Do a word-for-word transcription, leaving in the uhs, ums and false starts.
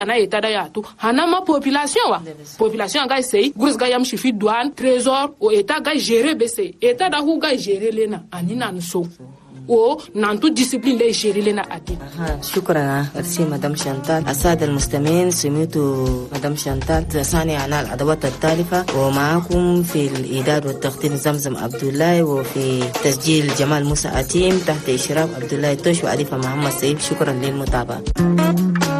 ana eta da yatu hana ma population wa population ga sei gurs ga yam shifi douane trésor o eta ga gérer bese eta da hu ga gérer lena anina nso o nantu discipline de gérer lena ati. شكرا أرسي مدام شانتال. السادة المستمعين سمعتوا مدام شانتال ثاني عن الأدوات التالفة، ومعكم في الإعداد والتقديم زمزم عبد الله، وفي تسجيل جمال موسى أتيم تحت إشراف عبد الله توش وأليفة محمد سيف. شكرا للمتابعة.